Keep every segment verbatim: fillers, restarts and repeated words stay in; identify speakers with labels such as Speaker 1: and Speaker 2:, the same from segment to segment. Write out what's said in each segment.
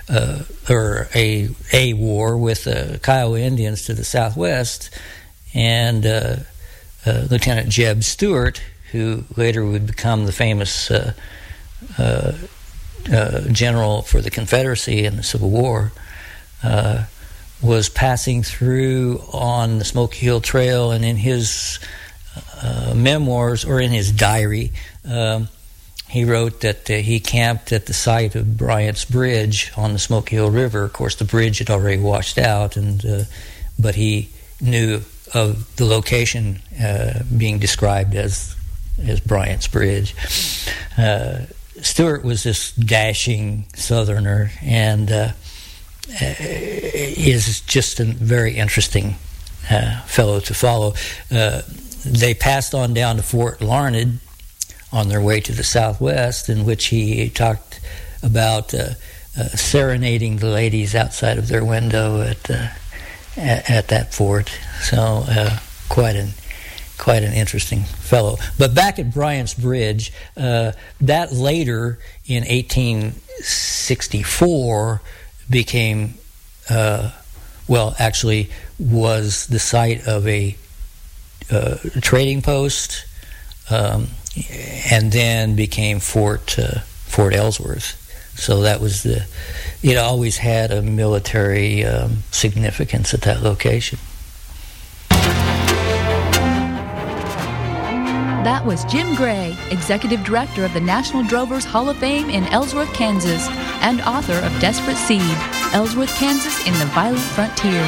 Speaker 1: uh, or a a war with the Kiowa Indians to the southwest, and uh, uh, Lieutenant Jeb Stuart, who later would become the famous uh, uh, uh, general for the Confederacy in the Civil War, uh, was passing through on the Smoky Hill Trail, and in his uh, memoirs, or in his diary, um, he wrote that uh, he camped at the site of Bryant's Bridge on the Smoky Hill River. Of course, the bridge had already washed out, and uh, but he knew of the location uh, being described as as Bryant's Bridge. Uh, Stuart was this dashing Southerner, and uh, is just a very interesting uh, fellow to follow. Uh, they passed on down to Fort Larned on their way to the southwest, in which he talked about uh, uh, serenading the ladies outside of their window at uh, at, at that fort. So uh, quite an quite an interesting fellow. But back at Bryant's Bridge, uh, that later in eighteen sixty-four became, uh, well, actually was the site of a uh, trading post. Um, and then became Fort uh, Fort Ellsworth. So that was the, it always had a military um, significance at that location.
Speaker 2: That was Jim Gray, Executive Director of the National Drovers Hall of Fame in Ellsworth, Kansas, and author of Desperate Seed, Ellsworth, Kansas in the Violent Frontier.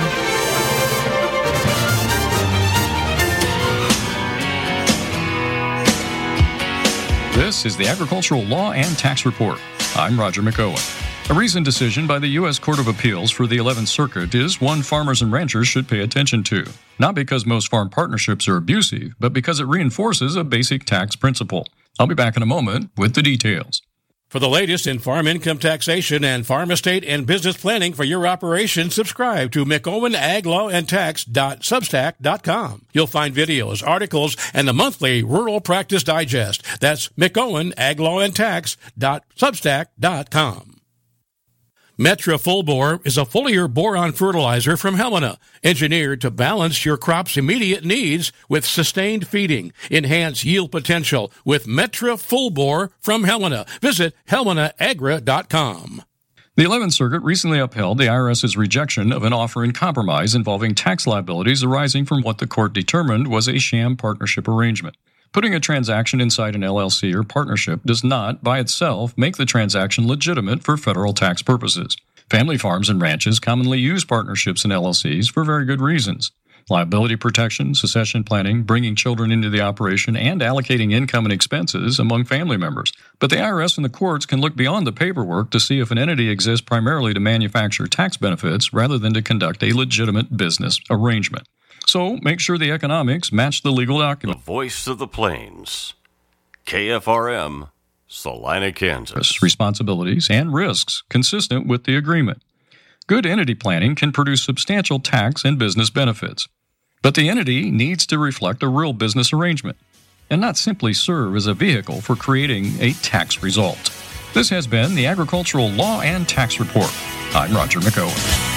Speaker 3: This is the Agricultural Law and Tax Report. I'm Roger McOwen. A recent decision by the U S Court of Appeals for the eleventh Circuit is one farmers and ranchers should pay attention to. Not because most farm partnerships are abusive, but because it reinforces a basic tax principle. I'll be back in a moment with the details.
Speaker 4: For the latest in farm income taxation and farm estate and business planning for your operation, subscribe to McOwen Ag Law and Tax dot substack dot com. You'll find videos, articles, and the monthly Rural Practice Digest. That's McOwen Ag Law and Tax dot substack dot com. Metra Full Bore is a foliar boron fertilizer from Helena, engineered to balance your crop's immediate needs with sustained feeding. Enhance yield potential with Metra Full Bore from Helena. Visit helena agra dot com.
Speaker 3: The eleventh Circuit recently upheld the IRS's rejection of an offer in compromise involving tax liabilities arising from what the court determined was a sham partnership arrangement. Putting a transaction inside an L L C or partnership does not, by itself, make the transaction legitimate for federal tax purposes. Family farms and ranches commonly use partnerships and L L Cs for very good reasons. Liability protection, succession planning, bringing children into the operation, and allocating income and expenses among family members. But the I R S and the courts can look beyond the paperwork to see if an entity exists primarily to manufacture tax benefits rather than to conduct a legitimate business arrangement. So make sure the economics match the legal document.
Speaker 5: The Voice of the Plains, K F R M, Salina, Kansas.
Speaker 3: Responsibilities and risks consistent with the agreement. Good entity planning can produce substantial tax and business benefits. But the entity needs to reflect a real business arrangement and not simply serve as a vehicle for creating a tax result. This has been the Agricultural Law and Tax Report. I'm Roger McOwen.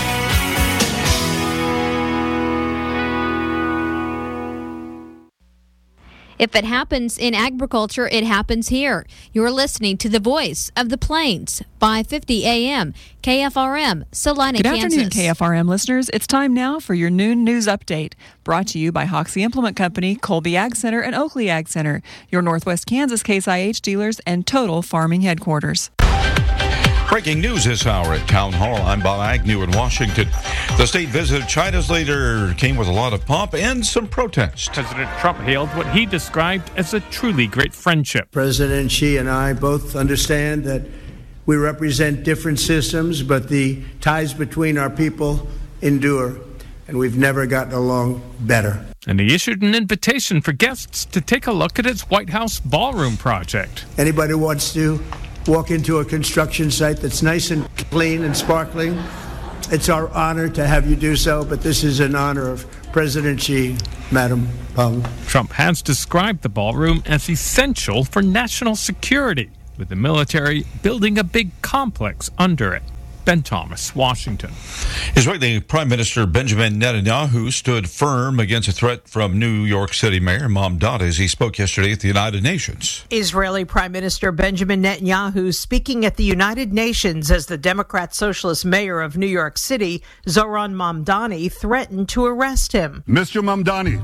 Speaker 6: If it happens in agriculture, it happens here. You're listening to the Voice of the Plains, five fifty A M, K F R M, Salina,
Speaker 7: Good
Speaker 6: Kansas.
Speaker 7: Good afternoon, K F R M listeners. It's time now for your noon news update, brought to you by Hoxie Implement Company, Colby Ag Center, and Oakley Ag Center, your Northwest Kansas Case I H dealers and Total Farming headquarters.
Speaker 8: Breaking news this hour at Town Hall. I'm Bob Agnew in Washington. The state visit of China's leader came with a lot of pomp and some protest.
Speaker 9: President Trump hailed what he described as a truly great friendship.
Speaker 10: President Xi and I both understand that we represent different systems, but the ties between our people endure, and we've never gotten along better.
Speaker 9: And he issued an invitation for guests to take a look at his White House ballroom project.
Speaker 10: Anybody who wants to walk into a construction site that's nice and clean and sparkling, it's our honor to have you do so, but this is in honor of President Xi, Madam Peng.
Speaker 9: Trump has described the ballroom as essential for national security, with the military building a big complex under it. Ben Thomas, Washington.
Speaker 8: Israeli Prime Minister Benjamin Netanyahu stood firm against a threat from New York City Mayor Mamdani as he spoke yesterday at the United Nations.
Speaker 11: Israeli Prime Minister Benjamin Netanyahu speaking at the United Nations as the Democrat Socialist Mayor of New York City, Zoran Mamdani, threatened to arrest him.
Speaker 12: Mister Mamdani,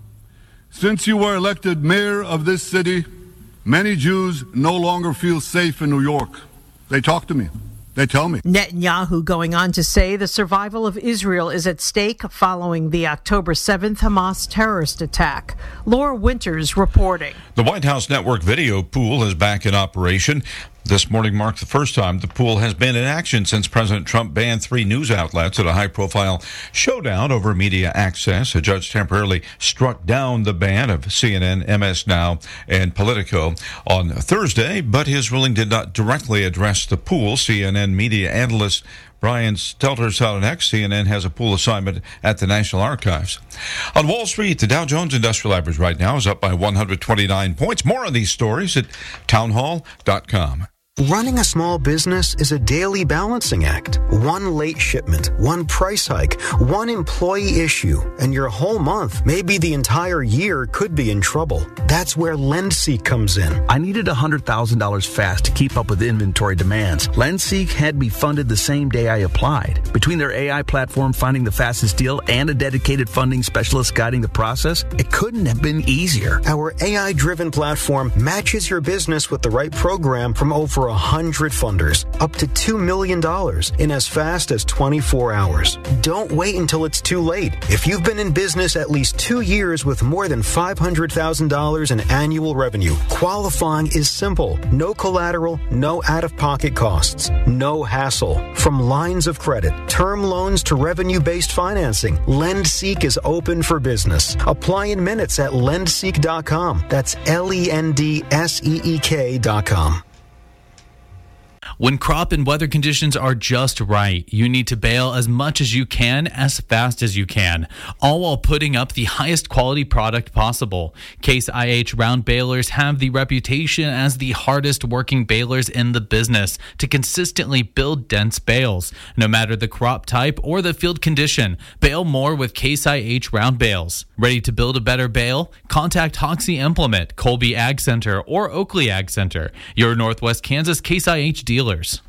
Speaker 12: since you were elected mayor of this city, many Jews no longer feel safe in New York. They talk to me. They tell me.
Speaker 11: Netanyahu going on to say the survival of Israel is at stake following the October seventh Hamas terrorist attack. Laura Winters reporting.
Speaker 8: The White House Network video pool is back in operation. This morning marked the first time the pool has been in action since President Trump banned three news outlets at a high-profile showdown over media access. A judge temporarily struck down the ban of C N N, M S Now, and Politico on Thursday, but his ruling did not directly address the pool. C N N media analyst Brian Stelter said on X, C N N has a pool assignment at the National Archives. On Wall Street, the Dow Jones Industrial Average right now is up by one hundred twenty-nine points. More on these stories at townhall dot com.
Speaker 13: Running a small business is a daily balancing act. One late shipment, one price hike, one employee issue, and your whole month, maybe the entire year, could be in trouble. That's where LendSeek comes in.
Speaker 14: I needed one hundred thousand dollars fast to keep up with inventory demands. LendSeek had me funded the same day I applied. Between their A I platform finding the fastest deal and a dedicated funding specialist guiding the process, it couldn't have been easier.
Speaker 13: Our A I-driven platform matches your business with the right program from over one hundred funders, up to two million dollars in as fast as twenty-four hours. Don't wait until it's too late. If you've been in business at least two years with more than five hundred thousand dollars in annual revenue, qualifying is simple. No collateral, no out-of-pocket costs, no hassle. From lines of credit, term loans to revenue-based financing, LendSeek is open for business. Apply in minutes at lendseek dot com. That's L E N D S E E K dot com.
Speaker 15: When crop and weather conditions are just right, you need to bale as much as you can, as fast as you can, all while putting up the highest quality product possible. Case I H round balers have the reputation as the hardest working balers in the business to consistently build dense bales. No matter the crop type or the field condition, bale more with Case I H round bales. Ready to build a better bale? Contact Hoxie Implement, Colby Ag Center, or Oakley Ag Center, your Northwest Kansas Case I H dealer.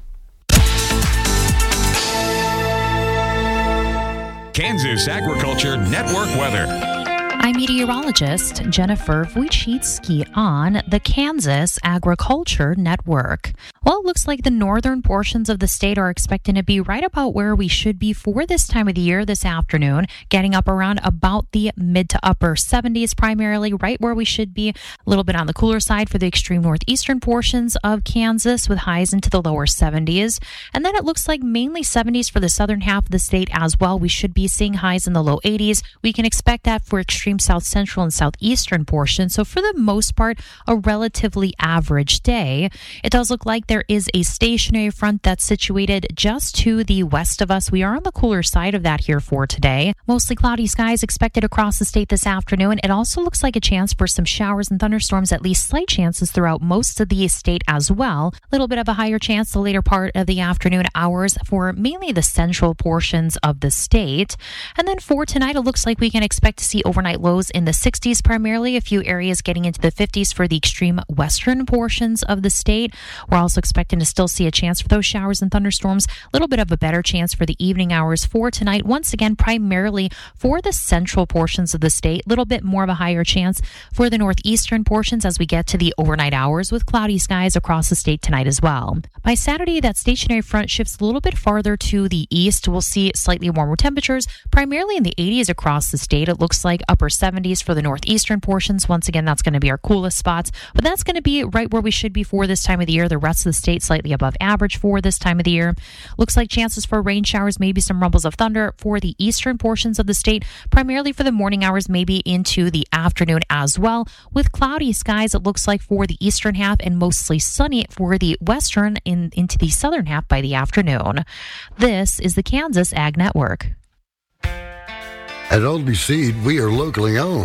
Speaker 16: Kansas Agriculture Network weather.
Speaker 17: I'm meteorologist Jennifer Wojcicki on the Kansas Agriculture Network. Well, it looks like the northern portions of the state are expecting to be right about where we should be for this time of the year this afternoon, getting up around about the mid to upper seventies, primarily right where we should be. A little bit on the cooler side for the extreme northeastern portions of Kansas with highs into the lower seventies. And then it looks like mainly seventies for the southern half of the state as well. We should be seeing highs in the low eighties. We can expect that for extreme south central and southeastern portions. So for the most part, a relatively average day. It does look like there is a stationary front that's situated just to the west of us. We are on the cooler side of that here for today. Mostly cloudy skies expected across the state this afternoon. It also looks like a chance for some showers and thunderstorms, at least slight chances throughout most of the state as well. A little bit of a higher chance the later part of the afternoon hours for mainly the central portions of the state. And then for tonight, it looks like we can expect to see overnight lows in the sixties, primarily a few areas getting into the fifties for the extreme western portions of the state. We're also expecting to still see a chance for those showers and thunderstorms. A little bit of a better chance for the evening hours for tonight. Once again, primarily for the central portions of the state. A little bit more of a higher chance for the northeastern portions as we get to the overnight hours with cloudy skies across the state tonight as well. By Saturday, that stationary front shifts a little bit farther to the east. We'll see slightly warmer temperatures, primarily in the eighties across the state. It looks like upper seventies for the northeastern portions. Once again, that's going to be our coolest spots, but that's going to be right where we should be for this time of the year. The rest of the state slightly above average for this time of the year. Looks like chances for rain showers, maybe some rumbles of thunder for the eastern portions of the state, primarily for the morning hours, maybe into the afternoon as well. With cloudy skies, it looks like for the eastern half and mostly sunny for the western and into the southern half by the afternoon. This is the Kansas Ag Network.
Speaker 18: At Oldby Seed, we are locally owned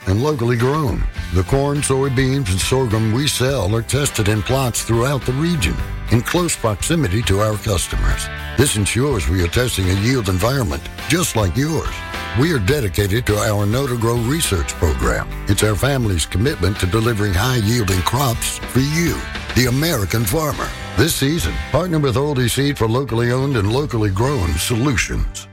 Speaker 18: and locally grown. The corn, soybeans, and sorghum we sell are tested in plots throughout the region in close proximity to our customers. This ensures we are testing a yield environment just like yours. We are dedicated to our Know to Grow research program. It's our family's commitment to delivering high-yielding crops for you, the American farmer. This season, partner with Oldie Seed for locally owned and locally grown solutions.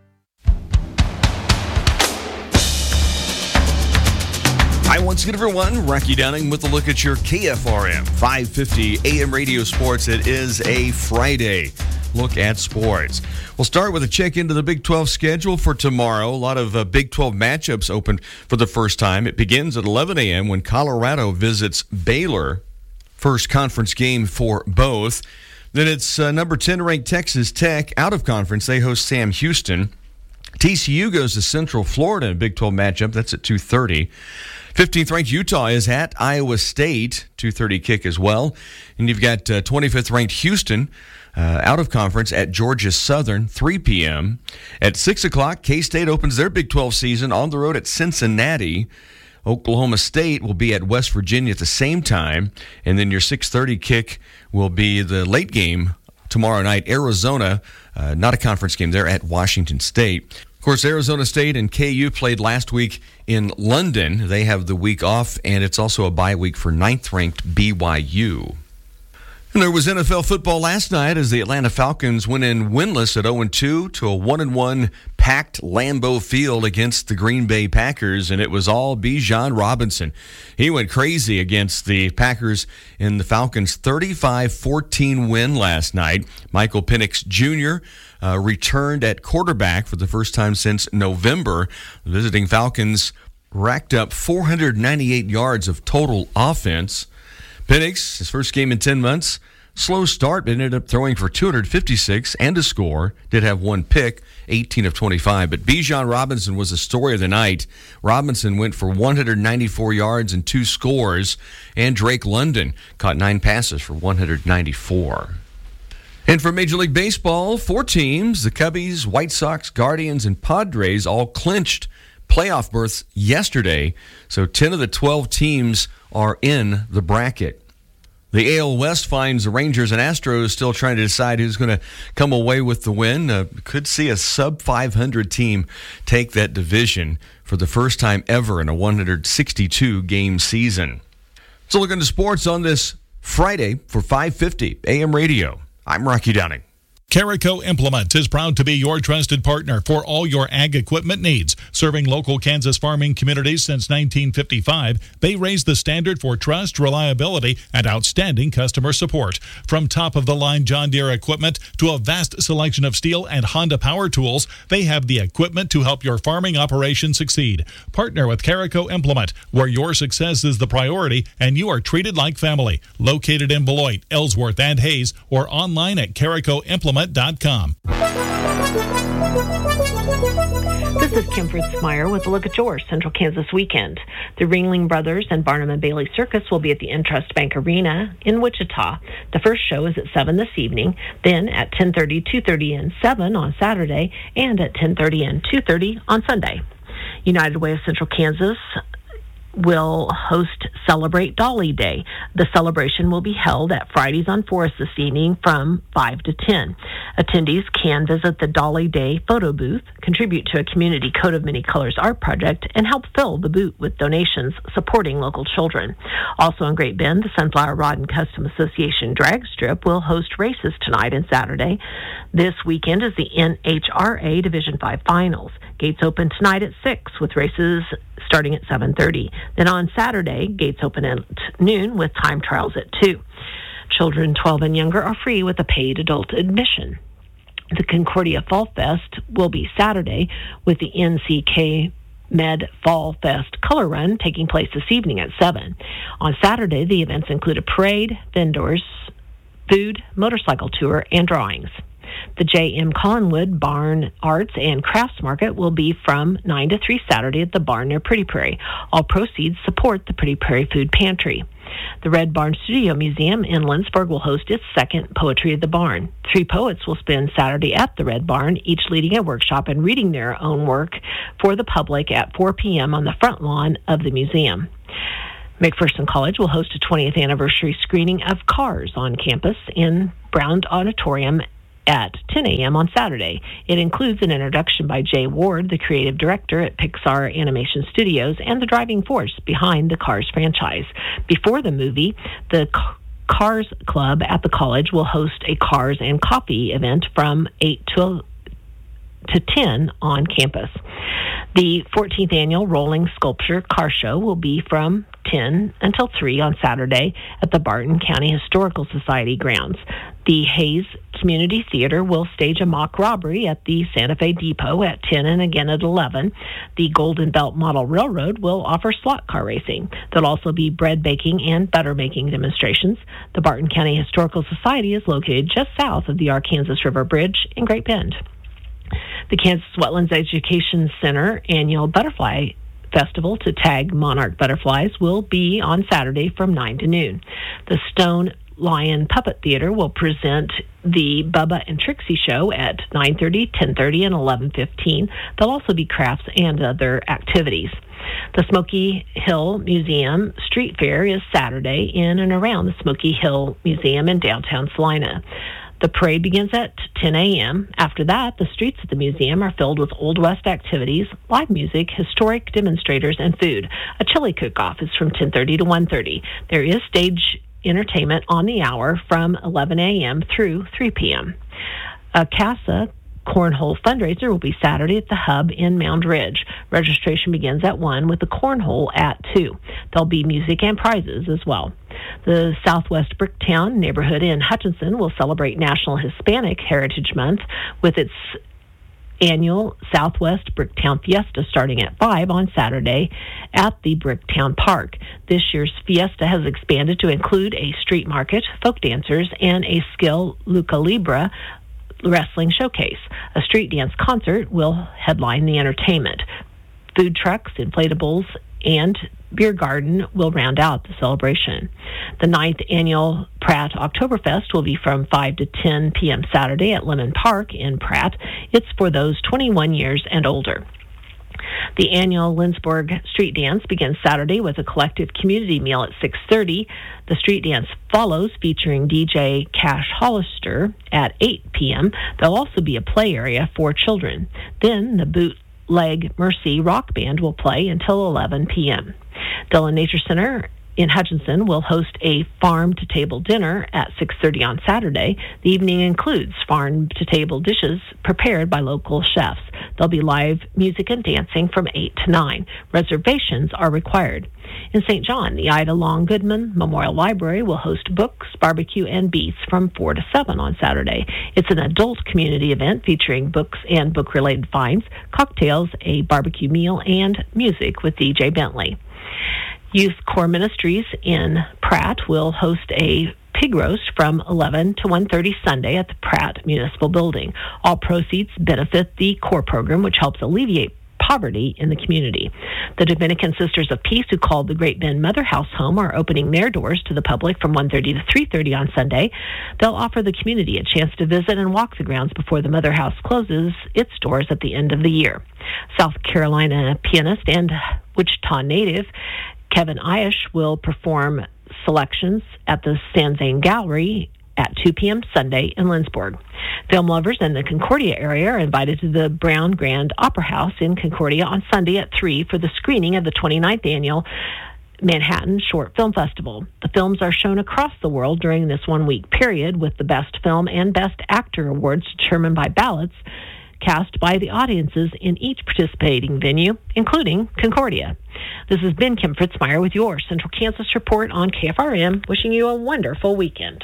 Speaker 19: Hi, once again, everyone. Rocky Downing with a look at your K F R M five fifty A M radio sports. It is a Friday look at sports. We'll start with a check into the Big twelve schedule for tomorrow. A lot of uh, Big twelve matchups open for the first time. It begins at eleven a.m. when Colorado visits Baylor. First conference game for both. Then it's uh, number ten ranked Texas Tech out of conference. They host Sam Houston. T C U goes to Central Florida in a Big twelve matchup. That's at two thirty. fifteenth ranked Utah is at Iowa State, two thirty kick as well. And you've got uh, twenty-fifth ranked Houston uh, out of conference at Georgia Southern, three p.m. At six o'clock, K-State opens their Big twelve season on the road at Cincinnati. Oklahoma State will be at West Virginia at the same time. And then your six thirty kick will be the late game tomorrow night. Arizona, uh, not a conference game, they're at Washington State. Of course, Arizona State and K U played last week in London. They have the week off, and it's also a bye week for ninth ranked B Y U. And there was N F L football last night as the Atlanta Falcons went in winless at oh and two to a one and one packed Lambeau Field against the Green Bay Packers, and it was all Bijan Robinson. He went crazy against the Packers in the Falcons' thirty-five fourteen win last night. Michael Penix Junior uh, returned at quarterback for the first time since November. The visiting Falcons racked up four hundred ninety-eight yards of total offense. Penix, his first game in ten months, slow start, but ended up throwing for two hundred fifty-six and a score. Did have one pick, eighteen of twenty-five. But Bijan Robinson was the story of the night. Robinson went for one hundred ninety-four yards and two scores. And Drake London caught nine passes for one hundred ninety-four. And for Major League Baseball, four teams, the Cubbies, White Sox, Guardians, and Padres, all clinched playoff berths yesterday. So ten of the twelve teams are in the bracket. The A L West finds the Rangers and Astros still trying to decide who's going to come away with the win. Uh, could see a sub five hundred team take that division for the first time ever in a one hundred sixty-two game season. So look into sports on this Friday for five fifty A M radio. I'm Rocky Downing.
Speaker 20: Carico Implements is proud to be your trusted partner for all your ag equipment needs. Serving local Kansas farming communities since nineteen fifty-five, they raise the standard for trust, reliability, and outstanding customer support. From top-of-the-line John Deere equipment to a vast selection of Steel and Honda power tools, they have the equipment to help your farming operation succeed. Partner with Carico Implement, where your success is the priority and you are treated like family. Located in Beloit, Ellsworth, and Hayes, or online at carico implement dot com.
Speaker 21: This is Kim Fritz-Meyer with a look at your Central Kansas weekend. The Ringling Brothers and Barnum and Bailey Circus will be at the Intrust Bank Arena in Wichita. The first show is at seven this evening, then at ten thirty, two thirty, and seven on Saturday, and at ten thirty and two thirty on Sunday. United Way of Central Kansas will host Celebrate Dolly Day. The celebration will be held at Fridays on Forest this evening from five to ten. Attendees can visit the Dolly Day photo booth, contribute to a community Coat of Many Colors art project, and help fill the booth with donations supporting local children. Also in Great Bend, the Sunflower Rod and Custom Association Drag Strip will host races tonight and Saturday. This weekend is the N H R A Division five Finals. Gates open tonight at six with races starting at seven thirty. Then on Saturday, gates open at noon with time trials at two. Children twelve and younger are free with a paid adult admission. The Concordia Fall Fest will be Saturday with the N C K Med Fall Fest Color Run taking place this evening at seven. On Saturday, the events include a parade, vendors, food, motorcycle tour, and drawings. The J M Collinwood Barn Arts and Crafts Market will be from nine to three Saturday at the barn near Pretty Prairie. All proceeds support the Pretty Prairie Food Pantry. The Red Barn Studio Museum in Lindsborg will host its second Poetry at the Barn. Three poets will spend Saturday at the Red Barn, each leading a workshop and reading their own work for the public at four p.m. on the front lawn of the museum. McPherson College will host a twentieth anniversary screening of Cars on campus in Brown Auditorium at ten a.m. on Saturday. It includes an introduction by Jay Ward, the creative director at Pixar Animation Studios and the driving force behind the Cars franchise. Before the movie, the Cars Club at the college will host a Cars and Coffee event from eight to ten on campus. The fourteenth annual Rolling Sculpture Car Show will be from ten until three on Saturday at the Barton County Historical Society grounds. The Hayes Community Theater will stage a mock robbery at the Santa Fe Depot at ten and again at eleven. The Golden Belt Model Railroad will offer slot car racing. There'll also be bread baking and butter making demonstrations. The Barton County Historical Society is located just south of the Arkansas River Bridge in Great Bend. The Kansas Wetlands Education Center annual Butterfly Festival to tag monarch butterflies will be on Saturday from nine to noon. The Stone Lion Puppet Theater will present the Bubba and Trixie Show at nine thirty, ten thirty, and eleven fifteen. There'll also be crafts and other activities. The Smoky Hill Museum Street Fair is Saturday in and around the Smoky Hill Museum in downtown Salina. The parade begins at ten a.m. After that, the streets at the museum are filled with Old West activities, live music, historic demonstrators, and food. A chili cook-off is from ten thirty to one thirty. There is stage entertainment on the hour from eleven a.m. through three p.m. A CASA Cornhole fundraiser will be Saturday at the Hub in Mound Ridge. Registration begins at one with the cornhole at two. There'll be music and prizes as well. The Southwest Bricktown neighborhood in Hutchinson will celebrate National Hispanic Heritage Month with its annual Southwest Bricktown Fiesta starting at five on Saturday at the Bricktown Park. This year's fiesta has expanded to include a street market, folk dancers, and a skill Lucha Libre wrestling showcase. A street dance concert will headline the entertainment. Food trucks, inflatables, and beer garden will round out the celebration. The ninth annual Pratt Oktoberfest will be from five to ten p.m. Saturday at Lemon Park in Pratt. It's for those twenty-one years and older. The annual Lindsborg Street Dance begins Saturday with a collective community meal at six thirty. The street dance follows, featuring D J Cash Hollister at eight p.m. There'll also be a play area for children. Then the Bootleg Mercy Rock Band will play until eleven p.m. Dillon Nature Center in Hutchinson will host a farm-to-table dinner at six thirty on Saturday. The evening includes farm-to-table dishes prepared by local chefs. There'll be live music and dancing from eight to nine. Reservations are required. In Saint John, the Ida Long Goodman Memorial Library will host books, barbecue, and beats from four to seven on Saturday. It's an adult community event featuring books and book-related finds, cocktails, a barbecue meal, and music with D J Bentley. Youth Corps Ministries in Pratt will host a pig roast from eleven to one thirty Sunday at the Pratt Municipal Building. All proceeds benefit the Corps program, which helps alleviate poverty in the community. The Dominican Sisters of Peace, who called the Great Bend Mother House home, are opening their doors to the public from one thirty to three thirty on Sunday. They'll offer the community a chance to visit and walk the grounds before the Mother House closes its doors at the end of the year. South Carolina pianist and Wichita native Kevin Aish will perform selections at the Sanzane Gallery at two p.m. Sunday in Lindsborg. Film lovers in the Concordia area are invited to the Brown Grand Opera House in Concordia on Sunday at three for the screening of the twenty-ninth annual Manhattan Short Film Festival. The films are shown across the world during this one-week period, with the Best Film and Best Actor awards determined by ballots cast by the audiences in each participating venue, including Concordia. This has been Kim Fritzmeyer with your Central Kansas Report on K F R M, wishing you a wonderful weekend.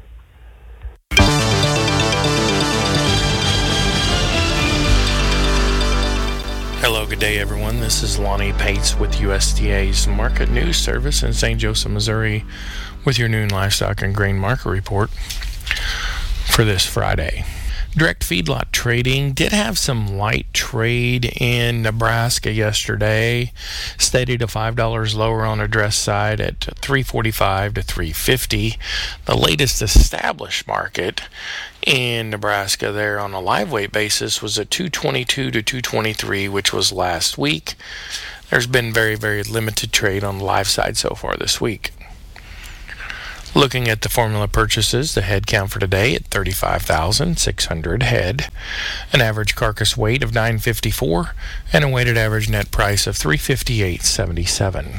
Speaker 1: Hello, good day, everyone. This is Lonnie Pates with U S D A's Market News Service in Saint Joseph, Missouri, with your noon livestock and grain market report for this Friday. Direct feedlot trading did have some light trade in Nebraska yesterday. Steadied to five dollars lower on address side at three forty-five to three fifty. The latest established market in Nebraska there on a live weight basis was at two twenty-two to two twenty-three, which was last week. There's been very, very limited trade on the live side so far this week. Looking at the formula purchases, the head count for today at thirty-five thousand six hundred head, an average carcass weight of nine fifty-four, and a weighted average net price of three fifty-eight seventy-seven.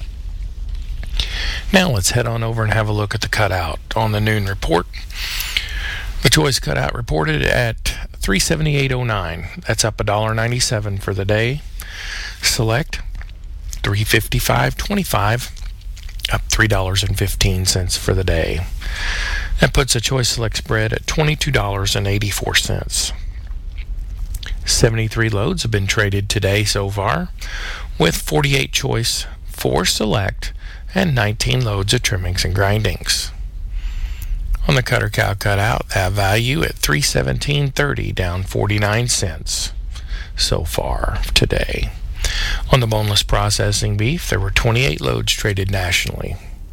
Speaker 1: Now let's head on over and have a look at the cutout on the noon report. The choice cutout reported at three seventy-eight oh nine. That's up one dollar ninety-seven for the day. Select three fifty-five twenty-five. Up three dollars and fifteen cents for the day. That puts a choice select spread at twenty-two dollars and eighty-four cents. seventy-three loads have been traded today so far, with forty-eight choice, four select, and nineteen loads of trimmings and grindings. On the cutter cow cutout, that value at three seventeen thirty, down forty-nine cents so far today. On the boneless processing beef, there were twenty-eight loads traded nationally.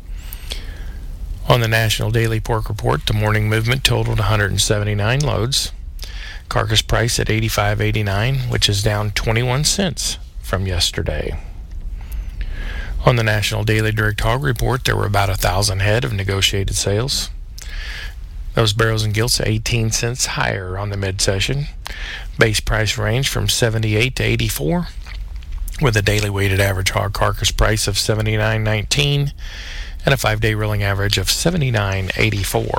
Speaker 1: On the National Daily Pork Report, the morning movement totaled one hundred seventy-nine loads. Carcass price at eighty-five eighty-nine, which is down twenty-one cents from yesterday. On the National Daily Direct Hog Report, there were about one thousand head of negotiated sales. Those barrels and gilts eighteen cents higher on the mid-session. Base price range from seventy-eight to eighty-four. With a daily weighted average hog carcass price of seventy-nine nineteen and a five-day rolling average of seventy-nine eighty-four.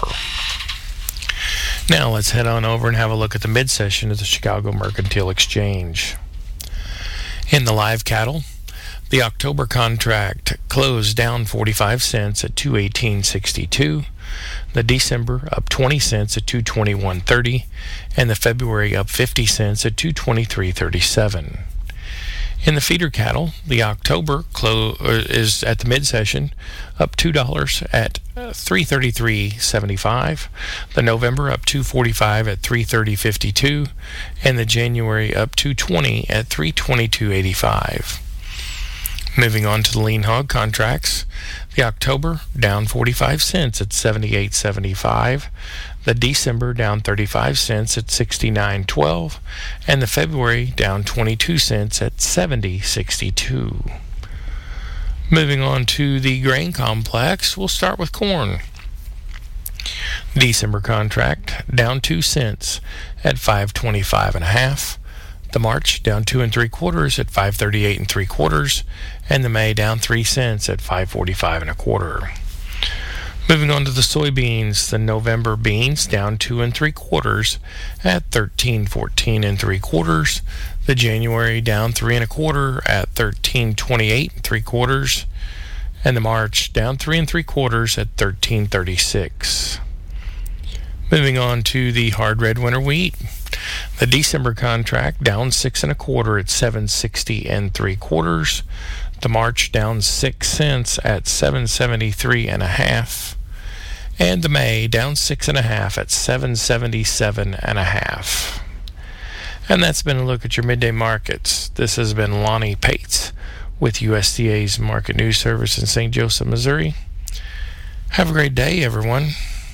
Speaker 1: Now let's head on over and have a look at the mid-session of the Chicago Mercantile Exchange. In the live cattle, the October contract closed down forty-five cents at two eighteen sixty-two. The December up twenty cents at two twenty-one thirty, and the February up fifty cents at two twenty-three thirty-seven. In the feeder cattle, the October close is at the mid-session up two dollars at three thirty-three seventy-five. The November up two forty-five at three thirty fifty-two, and the January up two twenty at three twenty-two eighty-five. Moving on to the lean hog contracts, the October down forty-five cents at seventy-eight seventy-five. The December down thirty-five cents at sixty-nine twelve, and the February down twenty-two cents at seventy sixty-two. Moving on to the grain complex, we'll start with corn. December contract down two cents at five twenty-five and a half. The March down two and three quarters at five thirty-eight and three quarters, and the May down three cents at five forty-five and a quarter. Moving on to the soybeans, the November beans down two and three quarters at thirteen fourteen and three quarters. The January down three and a quarter at thirteen twenty-eight and three quarters, and the March down three and three quarters at thirteen thirty-six. Moving on to the hard red winter wheat, the December contract down six and a quarter at seven sixty and three quarters. The March down six cents at seven seventy-three and a half, and the May down six and a half at seven seventy-seven and a half. And that's been a look at your midday markets. This has been Lonnie Pates with U S D A's Market News Service in Saint Joseph, Missouri. Have a great day, everyone.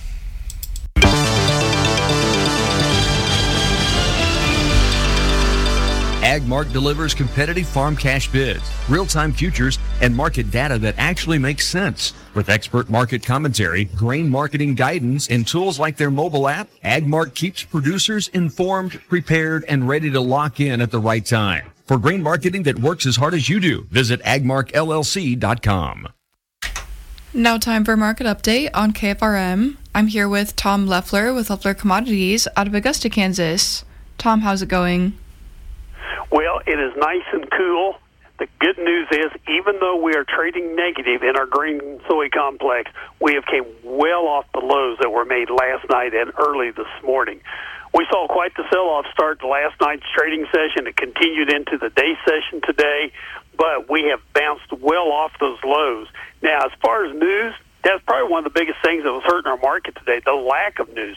Speaker 19: AgMark delivers competitive farm cash bids, real-time futures, and market data that actually makes sense. With expert market commentary, grain marketing guidance, and tools like their mobile app, AgMark keeps producers informed, prepared, and ready to lock in at the right time. For grain marketing that works as hard as you do, visit agmark L L C dot com.
Speaker 2: Now time for a market update on K F R M. I'm here with Tom Leffler with Leffler Commodities out of Augusta, Kansas. Tom, how's it going?
Speaker 22: Well, it is nice and cool. The good news is, even though we are trading negative in our grain and soy complex, we have came well off the lows that were made last night and early this morning. We saw quite the sell-off start last night's trading session. It continued into the day session today, but we have bounced well off those lows. Now, as far as news, that's probably one of the biggest things that was hurting our market today, the lack of news.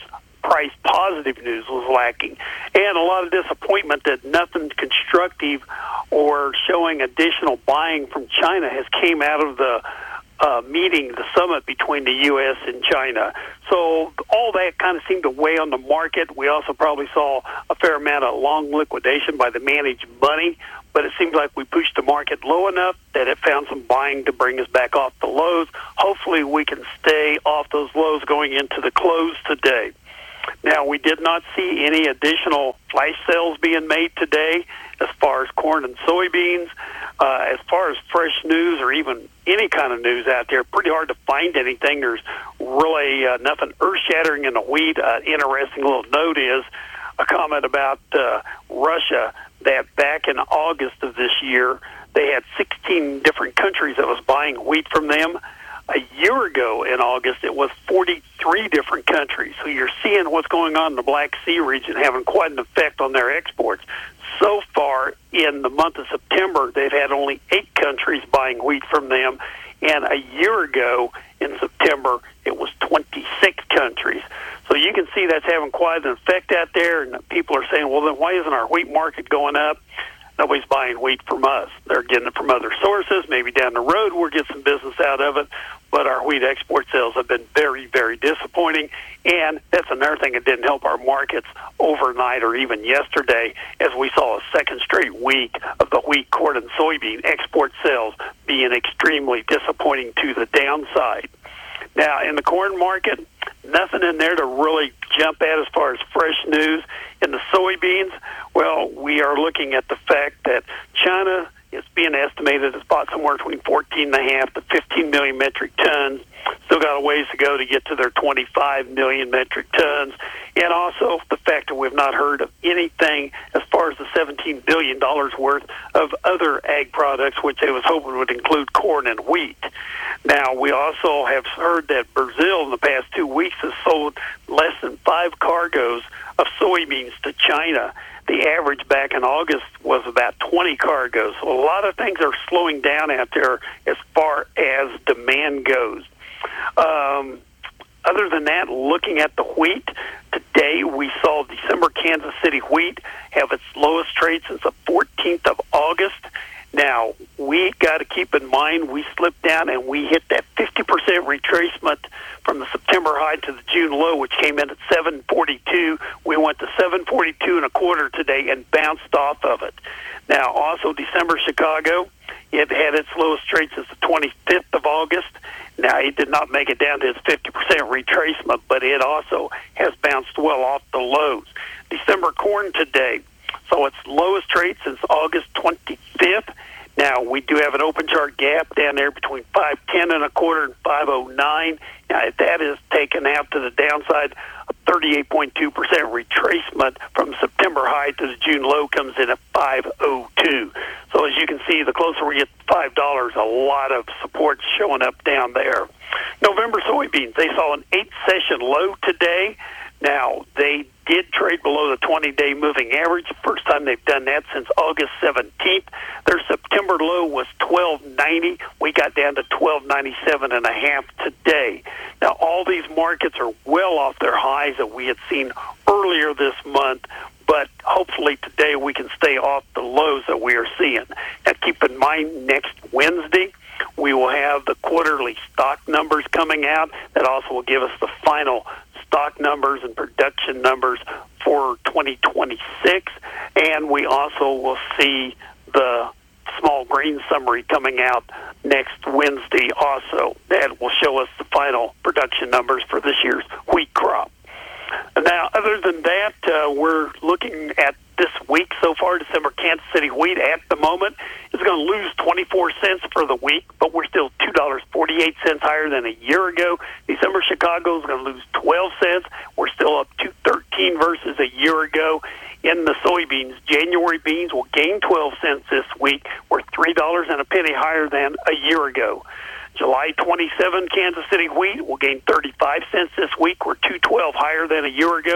Speaker 22: price positive news was lacking, and a lot of disappointment that nothing constructive or showing additional buying from China has came out of the uh, meeting, the summit between the U S and China. So all that kind of seemed to weigh on the market. We also probably saw a fair amount of long liquidation by the managed money, but it seems like we pushed the market low enough that it found some buying to bring us back off the lows. Hopefully we can stay off those lows going into the close today. Now, we did not see any additional flash sales being made today as far as corn and soybeans. Uh, as far as fresh news or even any kind of news out there, pretty hard to find anything. There's really uh, nothing earth-shattering in the wheat. Uh, interesting little note is a comment about uh, Russia that back in August of this year, they had sixteen different countries that was buying wheat from them. A year ago in August, it was forty-three different countries. So you're seeing what's going on in the Black Sea region having quite an effect on their exports. So far, in the month of September, they've had only eight countries buying wheat from them. And a year ago, in September, it was twenty-six countries. So you can see that's having quite an effect out there. And people are saying, well, then why isn't our wheat market going up? Nobody's buying wheat from us. They're getting it from other sources. Maybe down the road we'll get some business out of it. But our wheat export sales have been very, very disappointing. And that's another thing that didn't help our markets overnight or even yesterday, as we saw a second straight week of the wheat, corn, and soybean export sales being extremely disappointing to the downside. Now, in the corn market, nothing in there to really jump at as far as fresh news. In the soybeans, well, we are looking at the fact that China is being estimated as bought somewhere between fourteen and a half to fifteen million metric tons. Still got a ways to go to get to their twenty-five million metric tons. And also the fact that we've not heard of anything as far as the seventeen billion dollars worth of other ag products, which they was hoping would include corn and wheat. Now, we also have heard that Brazil in the past two weeks has sold less than five cargoes of soybeans to China. The average back in August was about twenty cargoes. So a lot of things are slowing down out there as far as demand goes. Um, other than that, looking at the wheat, today we saw December Kansas City wheat have its lowest trade since the fourteenth of August. Now, we got to keep in mind we slipped down and we hit that fifty percent retracement from the September high to the June low, which came in at seven forty-two. We went to seven forty-two and a quarter today and bounced off of it. Now, also December Chicago, it had its lowest trade since the twenty-fifth of August. Now, it did not make it down to its fifty percent retracement, but it also has bounced well off the lows. December corn today, so its lowest trade since August twenty-fifth. Now, we do have an open chart gap down there between five ten and a quarter and five oh nine. Now, if that is taken out to the downside, a thirty-eight point two percent retracement from the September high to the June low comes in at five oh two. So as you can see, the closer we get to five dollars, a lot of support showing up down there. November soybeans, they saw an eight-session low today. Now, they did trade below the twenty-day moving average. First time they've done that since August seventeenth. Their September low was twelve ninety. We got down to twelve ninety-seven and a half today. Now, all these markets are well off their highs that we had seen earlier this month, but hopefully today we can stay off the lows that we are seeing. Now, keep in mind, next Wednesday, we will have the quarterly stock numbers coming out. That also will give us the final stock numbers and production numbers for twenty twenty-six, and we also will see the small grain summary coming out next Wednesday also. That will show us the final production numbers for this year's wheat crop. Now, other than that, uh, we're looking at this week so far. December Kansas City wheat at the moment is going to lose twenty-four cents for the week, but we're still two dollars and forty-eight cents higher than a year ago. December Chicago is going to lose twelve cents. We're still up two thirteen versus a year ago. In the soybeans, January beans will gain twelve cents this week. We're three dollars and a penny higher than a year ago. July twenty-seventh, Kansas City wheat will gain thirty-five cents this week. We're two twelve higher than a year ago.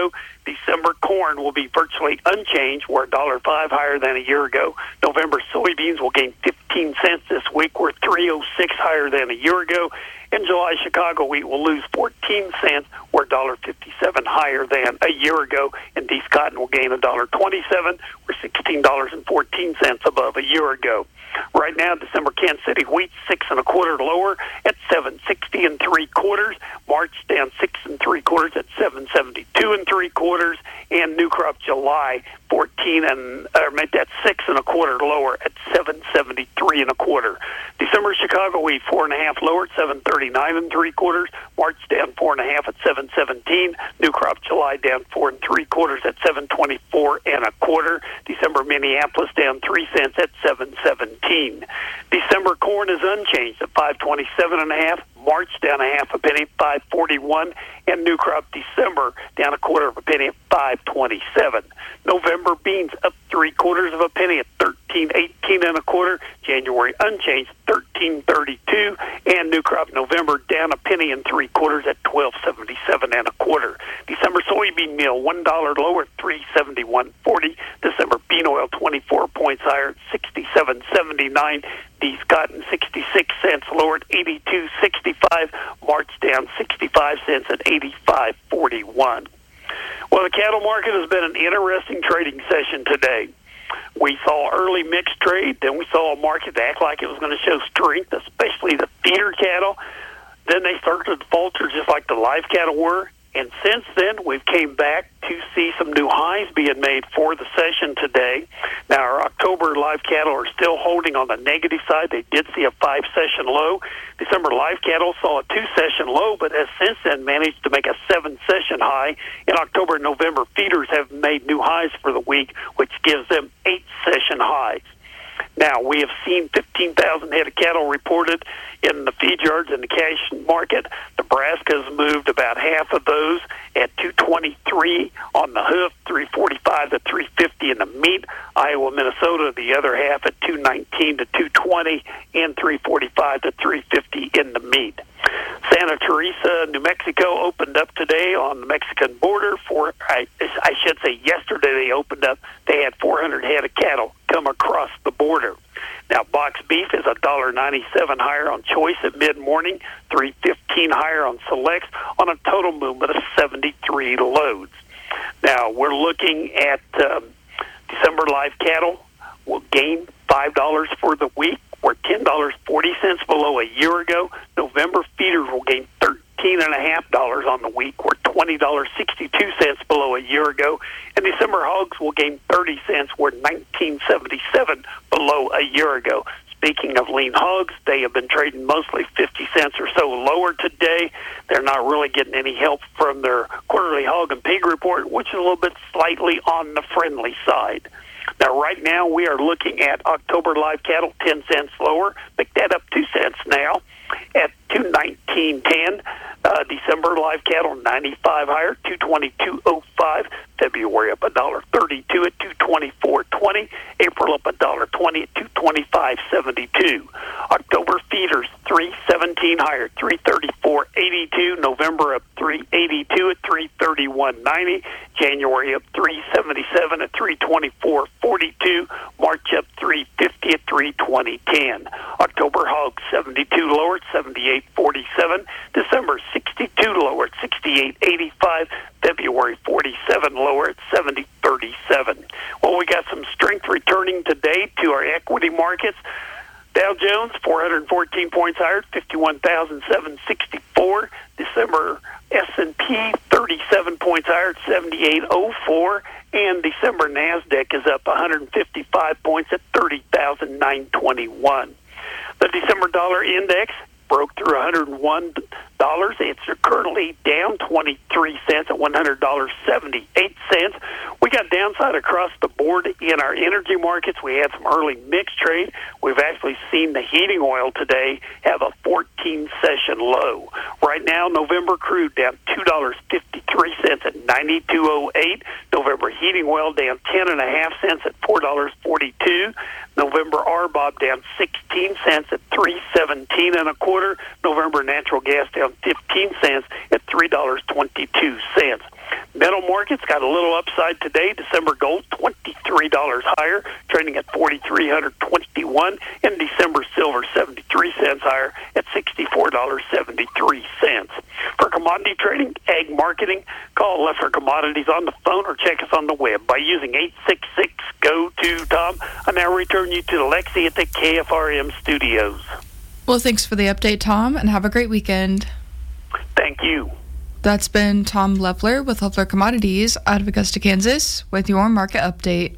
Speaker 22: December corn will be virtually unchanged. We're one dollar five higher than a year ago. November soybeans will gain fifteen cents this week. We're three oh six higher than a year ago. In July, Chicago wheat will lose fourteen cents. We're one dollar fifty-seven higher than a year ago. And East cotton will gain one dollar twenty-seven. We're sixteen dollars and fourteen cents above a year ago. Right now, December Kansas City wheat six and a quarter lower at seven sixty and three quarters. March down six and three quarters at seven seventy-two and three quarters. And new crop July fourteen and or made that six and a quarter lower at seven seventy-three and a quarter. December Chicago wheat four and a half lower at seven thirty-nine and three quarters. March down four and a half at seven seventeen. New crop July down four and three quarters at seven twenty-four and a quarter. December Minneapolis down three cents at seven seventeen. December corn is unchanged at five twenty-seven and a half. March down a half a penny, five forty-one, and new crop December down a quarter of a penny at five twenty-seven. November beans up three quarters of a penny at thirteen eighteen and a quarter. January unchanged, thirteen thirty-two, and new crop November down a penny and three quarters at twelve seventy-seven and a quarter. December soybean meal one dollar lower, three seventy-one forty. December bean oil twenty-four points higher, sixty-seven seventy-nine. These cotton sixty-six cents lower at eighty-two sixty-five. March down sixty-five cents at eighty-five forty-one. Well, the cattle market has been an interesting trading session today. We saw early mixed trade, then we saw a market that act like it was going to show strength, especially the feeder cattle. Then they started to falter just like the live cattle were. And since then, we've came back to see some new highs being made for the session today. Now, our October live cattle are still holding on the negative side. They did see a five-session low. December live cattle saw a two-session low, but has since then managed to make a seven-session high. In October and November, feeders have made new highs for the week, which gives them eight-session highs. Now, we have seen fifteen thousand head of cattle reported in the feed yards and the cash market. Nebraska's moved about half of those at two twenty-three on the hoof, three forty-five to three fifty in the meat. Iowa, Minnesota, the other half at two nineteen to two twenty and three forty-five to three fifty in the meat. Santa Teresa, New Mexico opened up today on the Mexican border. For I, I should say yesterday they opened up. They had four hundred head of cattle come across the border. Now, box beef is one dollar ninety-seven higher on choice at mid-morning, three fifteen higher on selects, on a total movement of seventy-three loads. Now, we're looking at um, December live cattle will gain five dollars for the week. We're ten dollars and forty cents below a year ago. November feeders will gain thirteen point five dollars on the week. We're twenty dollars and sixty-two cents below a year ago. And December hogs will gain thirty cents. We're nineteen seventy-seven below a year ago. Speaking of lean hogs, they have been trading mostly fifty cents or so lower today. They're not really getting any help from their quarterly hog and pig report, which is a little bit slightly on the friendly side. Now, right now, we are looking at October live cattle ten cents lower. Pick that up two cents now at two nineteen ten. Uh, December live cattle ninety-five higher, two twenty-two oh five. February up one dollar thirty-two at two twenty-four twenty. April up one dollar twenty at two twenty-five seventy-two. October feeders three seventeen higher, three thirty-four eighty-two. November up three eighty-two at three thirty-one ninety. January up three seventy-seven at three twenty-four forty-two. March up three fifty at three twenty ten. October hogs seventy-two lower at seventy-eight forty-seven. December sixty-two lower at sixty-eight eighty-five. February forty-seven lower at seventy thirty-seven. Well, we got some strength returning today to our equity markets. Dow Jones four hundred fourteen points higher, fifty-one thousand seven hundred sixty-four. December S and P thirty-seven points higher at seventy-eight oh four. And December NASDAQ is up one hundred fifty-five points at thirty thousand nine hundred twenty-one. The December dollar index broke through one hundred one dollars. It's currently down twenty-three cents at one hundred dollars and seventy-eight cents. We got downside across the board in our energy markets. We had some early mixed trade. We've actually seen the heating oil today have a fourteen session low. Right now, November crude down two dollars and fifty-three cents at ninety-two oh eight. November heating oil down ten point five cents at four dollars and forty-two. November R B O B down sixteen cents at three seventeen and a quarter. November natural gas down fifteen cents at three dollars and twenty-two cents. Metal markets got a little upside today. December gold twenty-three dollars higher, trading at four thousand three hundred twenty-one dollars, and December silver seventy-three cents higher at sixty-four dollars and seventy-three cents. For commodity trading, ag marketing, call Leffler Commodities on the phone or check us on the web by using eight six six, G O two, Tom. I now return you to Lexi at the K F R M studios.
Speaker 2: Well, thanks for the update, Tom, and have a great weekend.
Speaker 22: Thank you.
Speaker 2: That's been Tom Leffler with Leffler Commodities out of Augusta, Kansas, with your market update.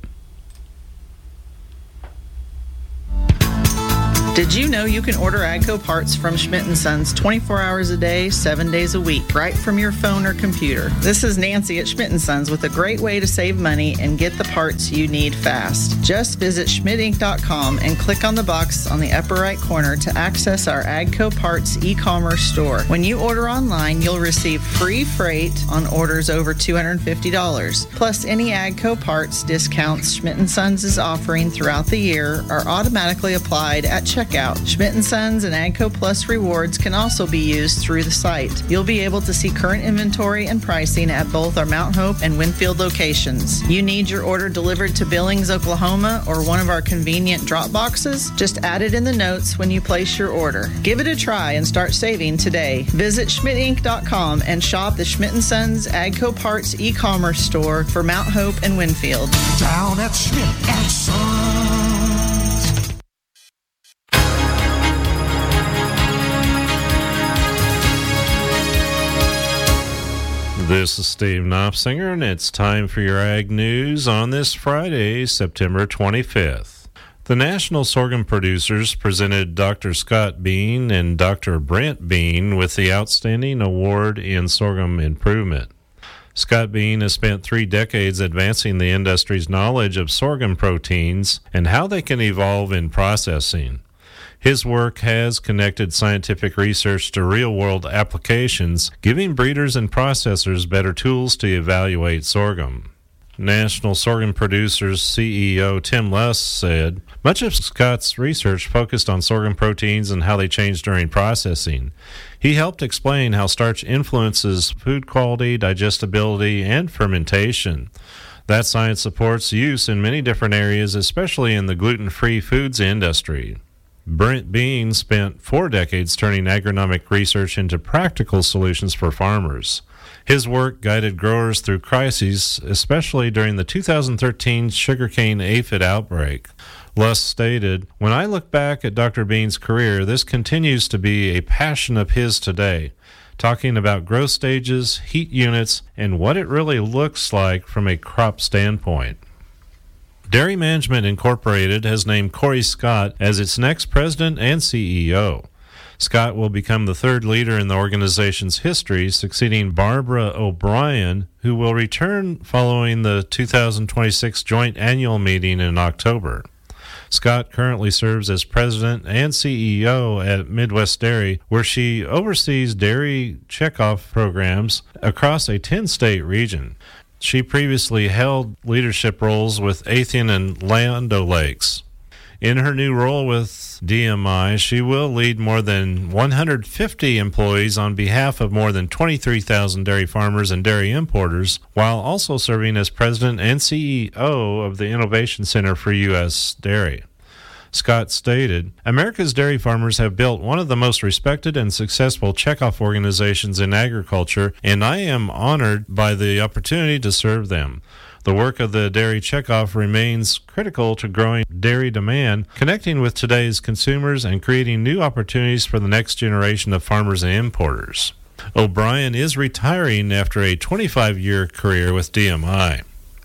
Speaker 4: Did you know you can order AGCO parts from Schmidt and Sons twenty-four hours a day, seven days a week, right from your phone or computer? This is Nancy at Schmidt and Sons with a great way to save money and get the parts you need fast. Just visit schmidt inc dot com and click on the box on the upper right corner to access our AGCO Parts e-commerce store. When you order online, you'll receive free freight on orders over two hundred fifty dollars. Plus, any AGCO Parts discounts Schmidt and Sons is offering throughout the year are automatically applied at checkout. Schmidt and Sons and AGCO Plus rewards can also be used through the site. You'll be able to see current inventory and pricing at both our Mount Hope and Winfield locations. You need your order delivered to Billings, Oklahoma, or one of our convenient drop boxes? Just add it in the notes when you place your order. Give it a try and start saving today. Visit schmidt inc dot com and shop the Schmidt and Sons AGCO Parts e-commerce store for Mount Hope and Winfield.
Speaker 5: Down at Schmidt and Sons.
Speaker 23: This is Steve Knopfsinger, and it's time for your Ag News on this Friday, September twenty-fifth. The National Sorghum Producers presented Doctor Scott Bean and Doctor Brent Bean with the Outstanding Award in Sorghum Improvement. Scott Bean has spent three decades advancing the industry's knowledge of sorghum proteins and how they can evolve in processing. His work has connected scientific research to real-world applications, giving breeders and processors better tools to evaluate sorghum. National Sorghum Producers C E O Tim Luss said, "Much of Scott's research focused on sorghum proteins and how they change during processing. He helped explain how starch influences food quality, digestibility, and fermentation. That science supports use in many different areas, especially in the gluten-free foods industry." Brent Bean spent four decades turning agronomic research into practical solutions for farmers. His work guided growers through crises, especially during the two thousand thirteen sugarcane aphid outbreak. Luss stated, "When I look back at Doctor Bean's career, this continues to be a passion of his today, talking about growth stages, heat units, and what it really looks like from a crop standpoint." Dairy Management Incorporated has named Corey Scott as its next president and C E O. Scott will become the third leader in the organization's history, succeeding Barbara O'Brien, who will return following the two thousand twenty-six joint annual meeting in October. Scott currently serves as president and C E O at Midwest Dairy, where she oversees dairy checkoff programs across a ten-state region. She previously held leadership roles with Athien and Land O'Lakes. In her new role with D M I, she will lead more than one hundred fifty employees on behalf of more than twenty-three thousand dairy farmers and dairy importers, while also serving as president and C E O of the Innovation Center for U S Dairy. Scott stated, "America's dairy farmers have built one of the most respected and successful checkoff organizations in agriculture, and I am honored by the opportunity to serve them. The work of the Dairy Checkoff remains critical to growing dairy demand, connecting with today's consumers and creating new opportunities for the next generation of farmers and importers." O'Brien is retiring after a twenty-five-year career with D M I.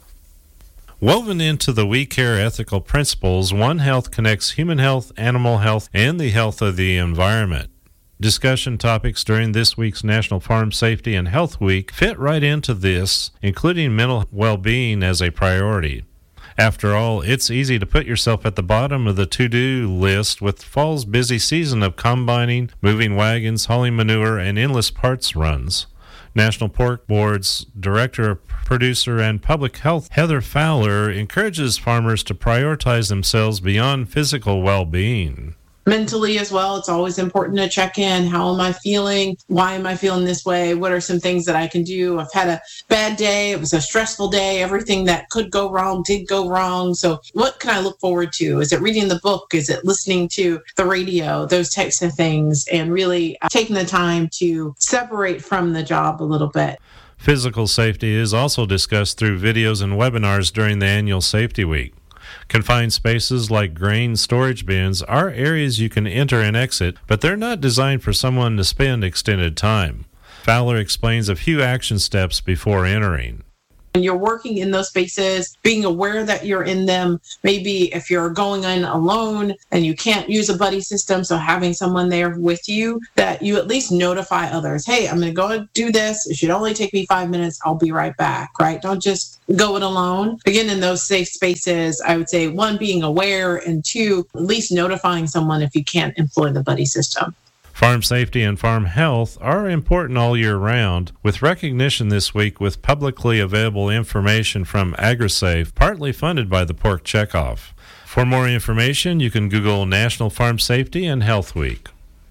Speaker 23: Woven into the We Care ethical principles, One Health connects human health, animal health, and the health of the environment. Discussion topics during this week's National Farm Safety and Health Week fit right into this, including mental well-being as a priority. After all, it's easy to put yourself at the bottom of the to-do list with fall's busy season of combining, moving wagons, hauling manure, and endless parts runs. National Pork Board's Director, Producer, and Public Health, Heather Fowler, encourages farmers to prioritize themselves beyond physical well-being.
Speaker 3: mentally as well. It's always important to check in. How am I feeling? Why am I feeling this way? What are some things that I can do? I've had a bad day. It was a stressful day. Everything that could go wrong did go wrong. So what can I look forward to? Is it reading the book? Is it listening to the radio? Those types of things. And really taking the time to separate from the job a little bit.
Speaker 23: Physical safety is also discussed through videos and webinars during the annual Safety Week. Confined spaces like grain storage bins are areas you can enter and exit, but they're not designed for someone to spend extended time. Fowler explains a few action steps before entering.
Speaker 3: When you're working in those spaces, being aware that you're in them, maybe if you're going in alone and you can't use a buddy system, so having someone there with you, that you at least notify others, hey, I'm going to go and do this. It should only take me five minutes. I'll be right back, right? Don't just go it alone. Again, in those safe spaces, I would say, one, being aware, and two, at least notifying someone if you can't employ the buddy system.
Speaker 23: Farm safety and farm health are important all year round, with recognition this week with publicly available information from AgriSafe, partly funded by the Pork Checkoff. For more information, you can Google National Farm Safety and Health Week.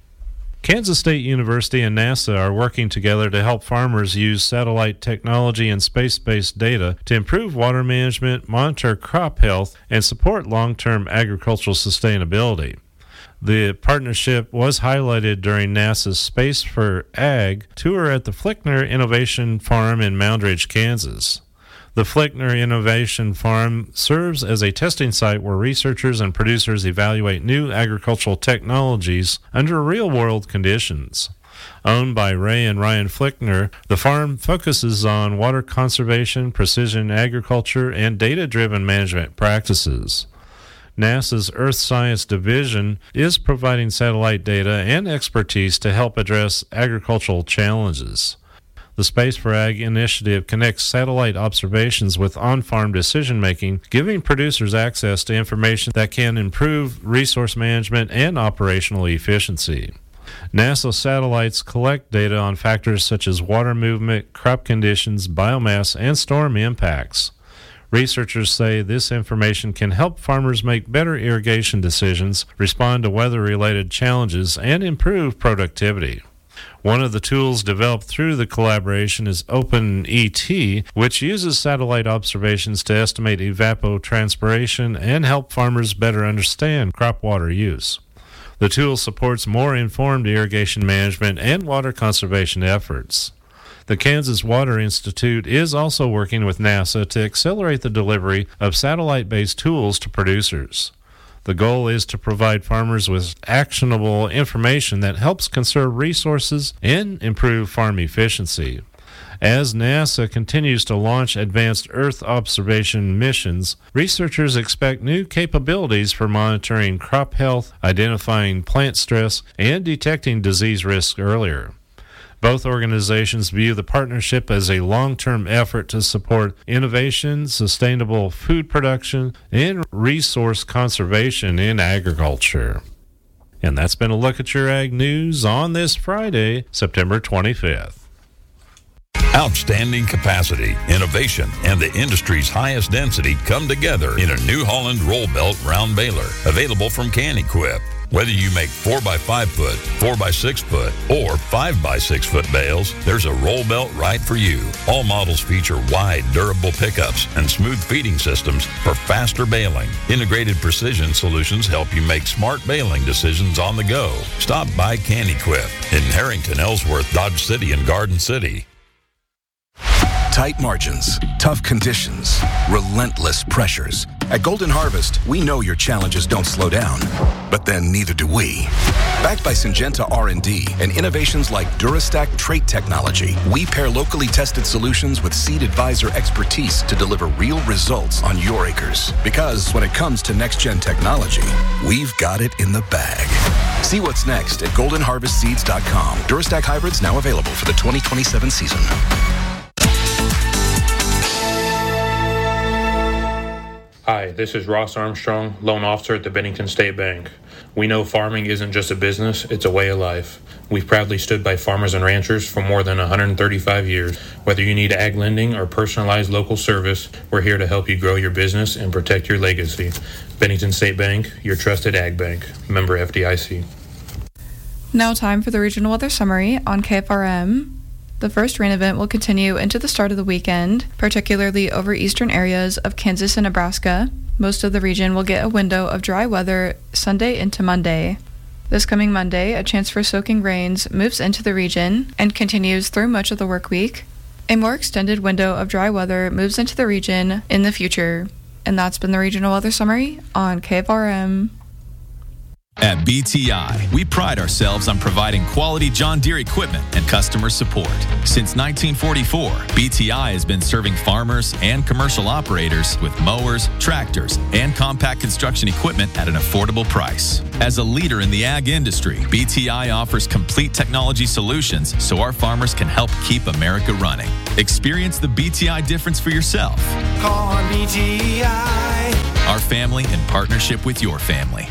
Speaker 23: Kansas State University and NASA are working together to help farmers use satellite technology and space-based data to improve water management, monitor crop health, and support long-term agricultural sustainability. The partnership was highlighted during NASA's Space for Ag tour at the Flickner Innovation Farm in Moundridge, Kansas. The Flickner Innovation Farm serves as a testing site where researchers and producers evaluate new agricultural technologies under real-world conditions. Owned by Ray and Ryan Flickner, the farm focuses on water conservation, precision agriculture, and data-driven management practices. NASA's Earth Science Division is providing satellite data and expertise to help address agricultural challenges. The Space for Ag initiative connects satellite observations with on-farm decision-making, giving producers access to information that can improve resource management and operational efficiency. NASA satellites collect data on factors such as water movement, crop conditions, biomass, and storm impacts. Researchers say this information can help farmers make better irrigation decisions, respond to weather-related challenges, and improve productivity. One of the tools developed through the collaboration is OpenET, which uses satellite observations to estimate evapotranspiration and help farmers better understand crop water use. The tool supports more informed irrigation management and water conservation efforts. The Kansas Water Institute is also working with NASA to accelerate the delivery of satellite-based tools to producers. The goal is to provide farmers with actionable information that helps conserve resources and improve farm efficiency. As NASA continues to launch advanced Earth observation missions, researchers expect new capabilities for monitoring crop health, identifying plant stress, and detecting disease risk earlier. Both organizations view the partnership as a long-term effort to support innovation, sustainable food production, and resource conservation in agriculture. And that's been a look at your ag news on this Friday, September twenty-fifth.
Speaker 6: Outstanding capacity, innovation, and the industry's highest density come together in a New Holland roll belt round baler, available from Can-Equip. Whether you make four by five foot, four by six foot, or five by six foot bales, there's a roll belt right for you. All models feature wide, durable pickups and smooth feeding systems for faster baling. Integrated precision solutions help you make smart baling decisions on the go. Stop by Can-Equip in Harrington, Ellsworth, Dodge City, and Garden City.
Speaker 7: Tight margins, tough conditions, relentless pressures. At Golden Harvest, we know your challenges don't slow down, but then neither do we. Backed by Syngenta R and D and innovations like DuraStack trait technology, we pair locally tested solutions with Seed Advisor expertise to deliver real results on your acres. Because when it comes to next-gen technology, we've got it in the bag. See what's next at golden harvest seeds dot com. DuraStack hybrids now available for the twenty twenty-seven season.
Speaker 9: Hi, this is Ross Armstrong, loan officer at the Bennington State Bank. We know farming isn't just a business, it's a way of life. We've proudly stood by farmers and ranchers for more than one hundred thirty-five years. Whether you need ag lending or personalized local service, we're here to help you grow your business and protect your legacy. Bennington State Bank, your trusted ag bank. Member F D I C.
Speaker 2: Now time for the regional weather summary on K F R M. The first rain event will continue into the start of the weekend, particularly over eastern areas of Kansas and Nebraska. Most of the region will get a window of dry weather Sunday into Monday. This coming Monday, a chance for soaking rains moves into the region and continues through much of the work week. A more extended window of dry weather moves into the region in the future. And that's been the regional weather summary on K F R M.
Speaker 10: At B T I, we pride ourselves on providing quality John Deere equipment and customer support. Since nineteen forty-four, B T I has been serving farmers and commercial operators with mowers, tractors, and compact construction equipment at an affordable price. As a leader in the ag industry, B T I offers complete technology solutions so our farmers can help keep America running. Experience the B T I difference for yourself.
Speaker 5: Call on B T I.
Speaker 10: Our family in partnership with your family.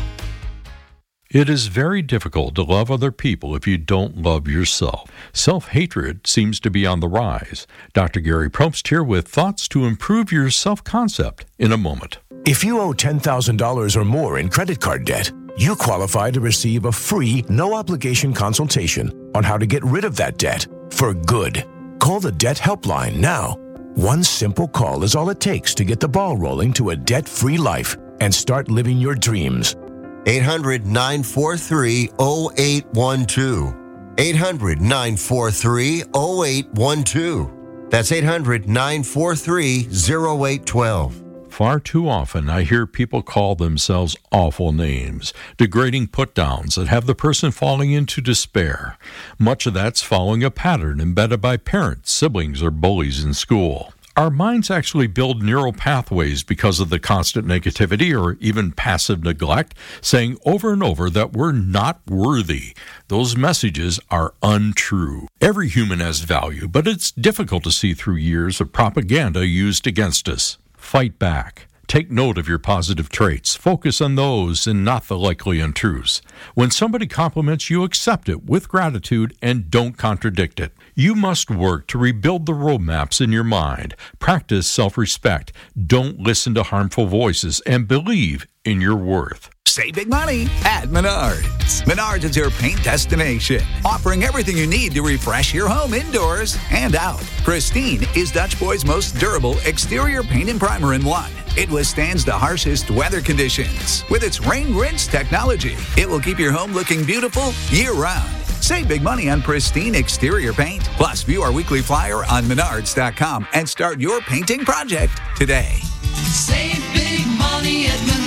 Speaker 8: It is very difficult to love other people if you don't love yourself. Self-hatred seems to be on the rise. Doctor Gary Probst here with thoughts to improve your self-concept in a moment.
Speaker 12: If you owe ten thousand dollars or more in credit card debt, you qualify to receive a free, no-obligation consultation on how to get rid of that debt for good. Call the Debt Helpline now. One simple call is all it takes to get the ball rolling to a debt-free life and start living your dreams.
Speaker 24: eight hundred nine four three oh eight one two. eight hundred nine four three oh eight one two. That's eight hundred nine four three oh eight one two.
Speaker 8: Far too often, I hear people call themselves awful names, degrading put-downs that have the person falling into despair. Much of that's following a pattern embedded by parents, siblings, or bullies in school. Our minds actually build neural pathways because of the constant negativity or even passive neglect, saying over and over that we're not worthy. Those messages are untrue. Every human has value, but it's difficult to see through years of propaganda used against us. Fight back. Take note of your positive traits. Focus on those and not the likely untruths. When somebody compliments you, accept it with gratitude and don't contradict it. You must work to rebuild the roadmaps in your mind. Practice self-respect. Don't listen to harmful voices and believe in your worth.
Speaker 25: Save big money at Menards. Menards is your paint destination, offering everything you need to refresh your home indoors and out. Pristine is Dutch Boy's most durable exterior paint and primer in one. It withstands the harshest weather conditions. With its rain rinse technology, it will keep your home looking beautiful year-round. Save big money on Pristine exterior paint. Plus, view our weekly flyer on menards dot com and start your painting project today.
Speaker 5: Save big money at Menards.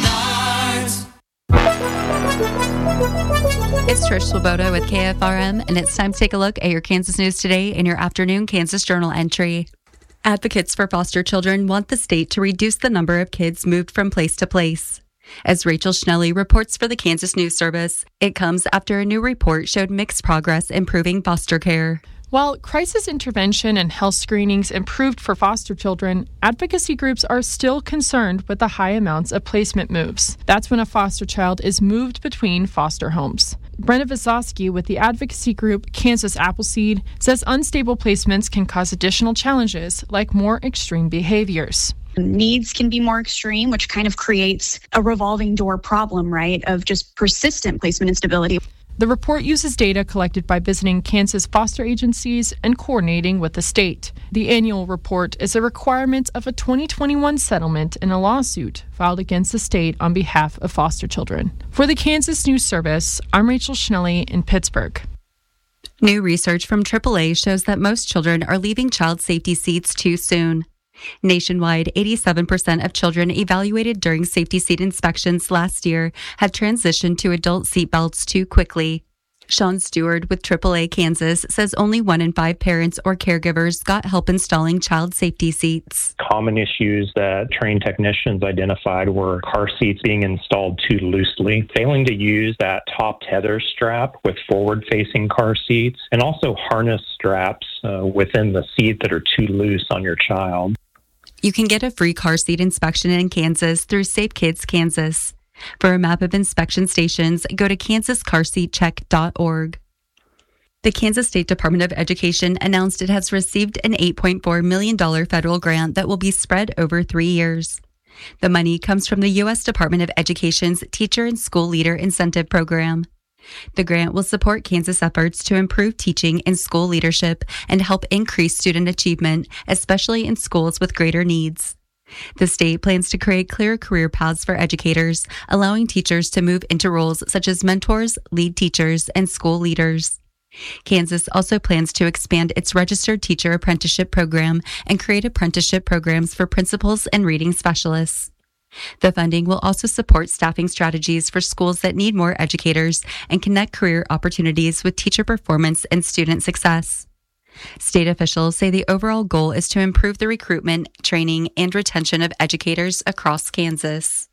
Speaker 26: It's Trish Swoboda with K F R M, and it's time to take a look at your Kansas news today in your afternoon Kansas Journal entry. Advocates for foster children want the state to reduce the number of kids moved from place to place. As Rachel Schnelly reports for the Kansas News Service, it comes after a new report showed mixed progress improving foster care.
Speaker 27: While crisis intervention and health screenings improved for foster children, advocacy groups are still concerned with the high amounts of placement moves. That's when a foster child is moved between foster homes. Brenda Visosky with the advocacy group Kansas Appleseed says unstable placements can cause additional challenges like more extreme behaviors.
Speaker 28: Needs can be more extreme, which kind of creates a revolving door problem, right, of just persistent placement instability.
Speaker 27: The report uses data collected by visiting Kansas foster agencies and coordinating with the state. The annual report is a requirement of a twenty twenty-one settlement in a lawsuit filed against the state on behalf of foster children. For the Kansas News Service, I'm Rachel Schnelly in Pittsburgh.
Speaker 26: New research from triple A shows that most children are leaving child safety seats too soon. Nationwide, eighty-seven percent of children evaluated during safety seat inspections last year have transitioned to adult seatbelts too quickly. Sean Stewart with triple A Kansas says only one in five parents or caregivers got help installing child safety seats.
Speaker 29: Common issues that trained technicians identified were car seats being installed too loosely, failing to use that top tether strap with forward-facing car seats, and also harness straps uh, within the seat that are too loose on your child.
Speaker 26: You can get a free car seat inspection in Kansas through Safe Kids Kansas. For a map of inspection stations, go to kansas car seat check dot org. The Kansas State Department of Education announced it has received an eight point four million dollars federal grant that will be spread over three years. The money comes from the U S Department of Education's Teacher and School Leader Incentive Program. The grant will support Kansas efforts to improve teaching and school leadership and help increase student achievement, especially in schools with greater needs. The state plans to create clear career paths for educators, allowing teachers to move into roles such as mentors, lead teachers, and school leaders. Kansas also plans to expand its registered teacher apprenticeship program and create apprenticeship programs for principals and reading specialists. The funding will also support staffing strategies for schools that need more educators and connect career opportunities with teacher performance and student success. State officials say the overall goal is to improve the recruitment, training, and retention of educators across Kansas.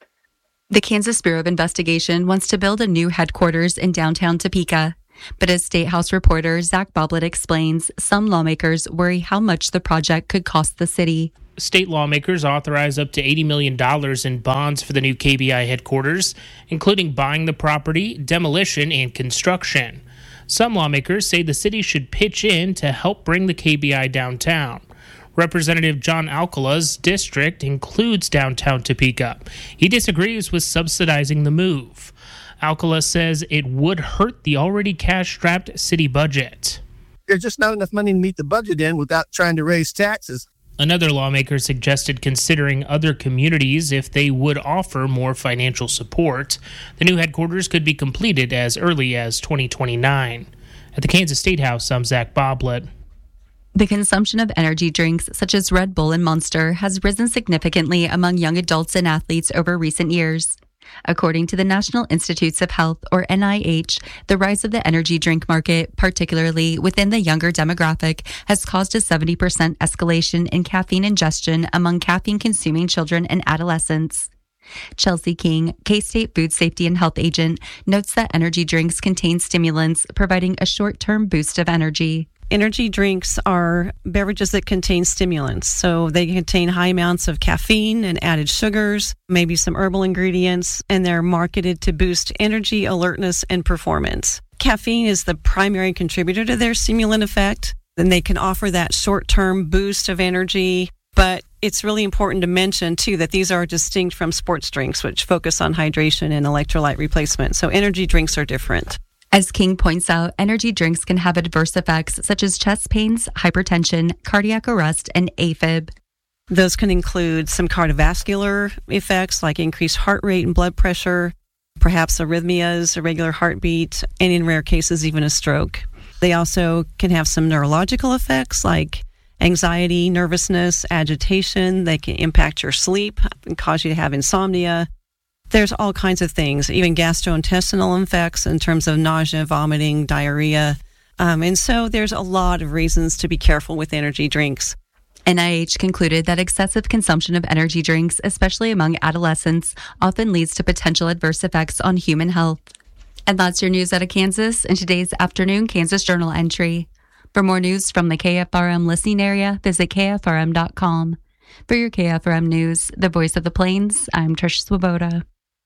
Speaker 26: The Kansas Bureau of Investigation wants to build a new headquarters in downtown Topeka. But as State House reporter Zach Boblet explains, some lawmakers worry how much the project could cost the city.
Speaker 11: State lawmakers authorize up to eighty million dollars in bonds for the new K B I headquarters, including buying the property, demolition, and construction. Some lawmakers say the city should pitch in to help bring the K B I downtown. Representative John Alcala's district includes downtown Topeka. He disagrees with subsidizing the move. Alcala says it would hurt the already cash-strapped city budget.
Speaker 13: There's just not enough money to meet the budget in without trying to raise taxes.
Speaker 11: Another lawmaker suggested considering other communities if they would offer more financial support. The new headquarters could be completed as early as twenty twenty-nine. At the Kansas State House, I'm Zach Boblet.
Speaker 26: The consumption of energy drinks such as Red Bull and Monster has risen significantly among young adults and athletes over recent years. According to the National Institutes of Health, or N I H, the rise of the energy drink market, particularly within the younger demographic, has caused a seventy percent escalation in caffeine ingestion among caffeine-consuming children and adolescents. Chelsea King, K-State Food Safety and Health Agent, notes that energy drinks contain stimulants, providing a short-term boost of energy.
Speaker 14: Energy drinks are beverages that contain stimulants. So they contain high amounts of caffeine and added sugars, maybe some herbal ingredients, and they're marketed to boost energy, alertness, and performance. Caffeine is the primary contributor to their stimulant effect. Then they can offer that short-term boost of energy. But it's really important to mention, too, that these are distinct from sports drinks, which focus on hydration and electrolyte replacement. So energy drinks are different.
Speaker 26: As King points out, energy drinks can have adverse effects such as chest pains, hypertension, cardiac arrest, and AFib.
Speaker 14: Those can include some cardiovascular effects like increased heart rate and blood pressure, perhaps arrhythmias, irregular heartbeat, and in rare cases, even a stroke. They also can have some neurological effects like anxiety, nervousness, agitation. They can impact your sleep and cause you to have insomnia. There's all kinds of things, even gastrointestinal effects in terms of nausea, vomiting, diarrhea. Um, and so there's a lot of reasons to be careful with energy drinks.
Speaker 26: N I H concluded that excessive consumption of energy drinks, especially among adolescents, often leads to potential adverse effects on human health. And that's your news out of Kansas in today's afternoon Kansas Journal entry. For more news from the K F R M listening area, visit K F R M dot com. For your K F R M News, the voice of the Plains, I'm Trish Swoboda.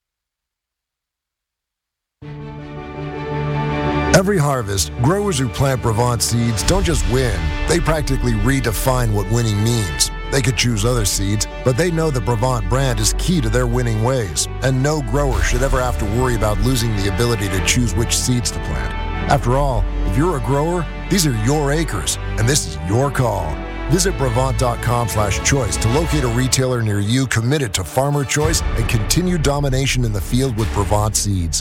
Speaker 15: Every harvest, growers who plant Brevant seeds don't just win, they practically redefine what winning means. They could choose other seeds, but they know the Brevant brand is key to their winning ways, and no grower should ever have to worry about losing the ability to choose which seeds to plant. After all, if you're a grower, these are your acres, and this is your call. Visit Brevant dot com slash choice to locate a retailer near you committed to farmer choice and continued domination in the field with Brevant seeds.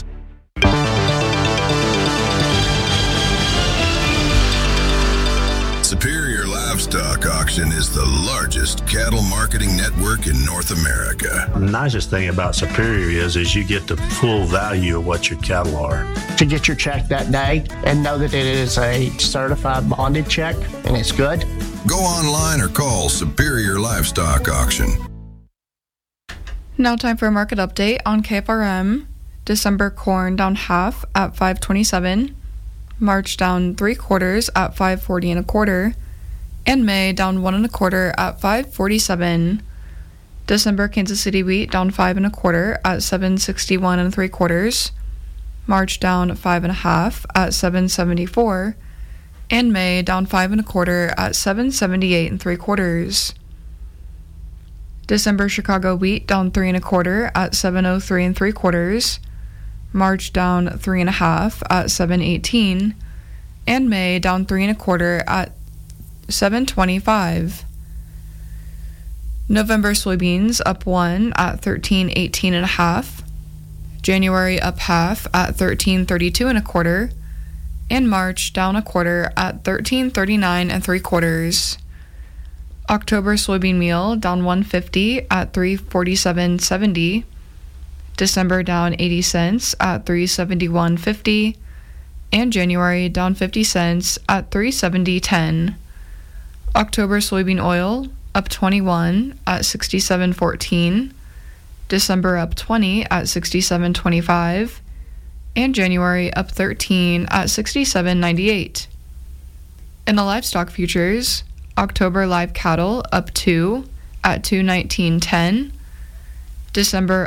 Speaker 16: Superior Livestock Auction is the largest cattle marketing network in North America.
Speaker 17: The nicest thing about Superior is, is you get the full value of what your cattle are.
Speaker 18: To get your check that day and know that it is a certified bonded check and it's good.
Speaker 16: Go online or call Superior Livestock Auction.
Speaker 2: Now time for a market update on K F R M. December corn down half at five twenty-seven. March down three quarters at five forty and a quarter. and May down one and a quarter at five forty-seven. December Kansas City wheat down five and a quarter at seven sixty-one and three quarters. March down five and a half at seven seventy-four, and May down five and a quarter at seven seventy-eight and three quarters. December Chicago wheat down three and a quarter at seven oh three and three quarters. March down three and a half at seven eighteen, and May down three and a quarter at seven twenty-five. November soybeans up one at thirteen eighteen and a half. January up half at thirteen thirty-two and a quarter, and March down a quarter at thirteen thirty-nine and three quarters. October soybean meal down one fifty at three forty-seven seventy. December down eighty cents at three seventy-one fifty, and January down fifty cents at three seventy ten. October soybean oil up twenty-one at sixty-seven fourteen, December up twenty at sixty-seven twenty-five, and January up thirteen at sixty-seven ninety-eight. In the livestock futures, October live cattle up two at two nineteen ten, December